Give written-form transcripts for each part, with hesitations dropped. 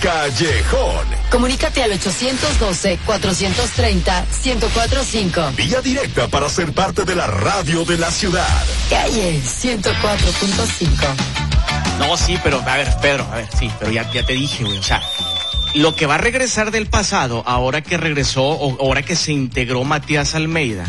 Callejón. Comunícate al 812-430-1045. Vía directa para ser parte de la radio de la ciudad. Calle 104.5. No, sí, pero a ver, Pedro, sí, pero ya te dije, güey, o sea, lo que va a regresar del pasado, ahora que regresó, o ahora que se integró Matías Almeida,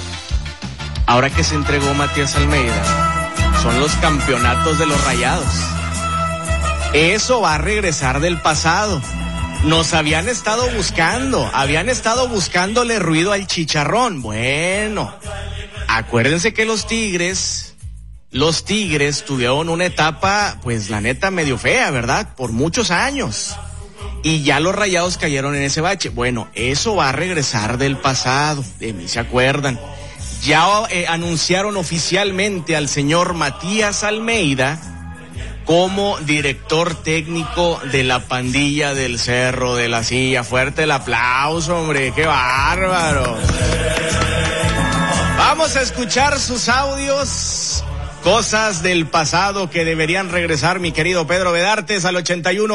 son los campeonatos de los Rayados. Eso va a regresar del pasado. Nos habían estado buscándole ruido al chicharrón. Bueno, acuérdense que los Tigres tuvieron una etapa, pues la neta medio fea, ¿verdad? Por muchos años. Y ya los Rayados cayeron en ese bache. Bueno, eso va a regresar del pasado, de mí se acuerdan. Ya anunciaron oficialmente al señor Matías Almeida como director técnico de la pandilla del Cerro de la Silla. Fuerte el aplauso, hombre, qué bárbaro. Vamos a escuchar sus audios. Cosas del pasado que deberían regresar, mi querido Pedro Bedartes, al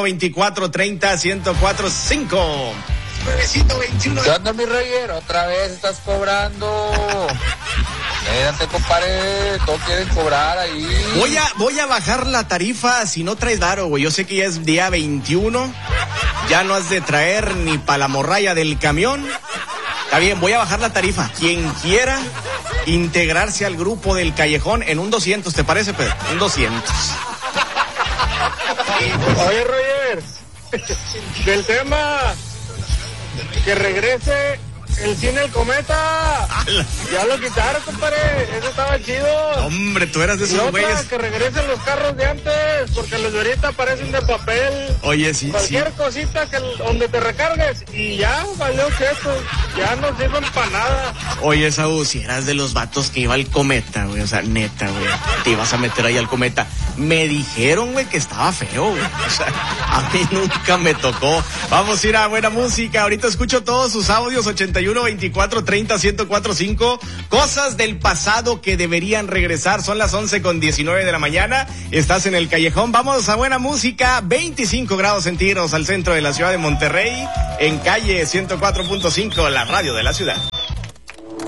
81-24-30-1045. ¿Qué onda, mi Roger? Otra vez estás cobrando. Espérate, compadre, todos quieren cobrar ahí. Voy a bajar la tarifa si no traes varo, güey. Yo sé que ya es día 21. Ya no has de traer ni pa' la morralla del camión. Está bien, voy a bajar la tarifa. Quien quiera integrarse al grupo del Callejón en un 200, ¿te parece, Pedro? Un 200. Oye, Roger, del tema que regrese el cine El Cometa. Ya lo quitaron, compadre. Eso estaba chido. Hombre, tú eras de esos güeyes. Que regresen los carros de antes, porque los de ahorita parecen de papel. Oye, sí. Cualquier cosita donde te recargues y ya valió que esto. Ya no sirven para nada. Oye, Saúl, si eras de los vatos que iba al Cometa, güey. O sea, neta, güey. Te ibas a meter ahí al Cometa. Me dijeron, güey, que estaba feo, güey. O sea, a mí nunca me tocó. Vamos a ir a buena música. Ahorita escucho todos sus audios. 81-24-30-1045. Cosas del pasado que deberían regresar. Son las 11:19 de la mañana. Estás en el Callejón. Vamos a buena música. 25 grados centígrados al centro de la ciudad de Monterrey. En calle 104.5, la radio de la ciudad.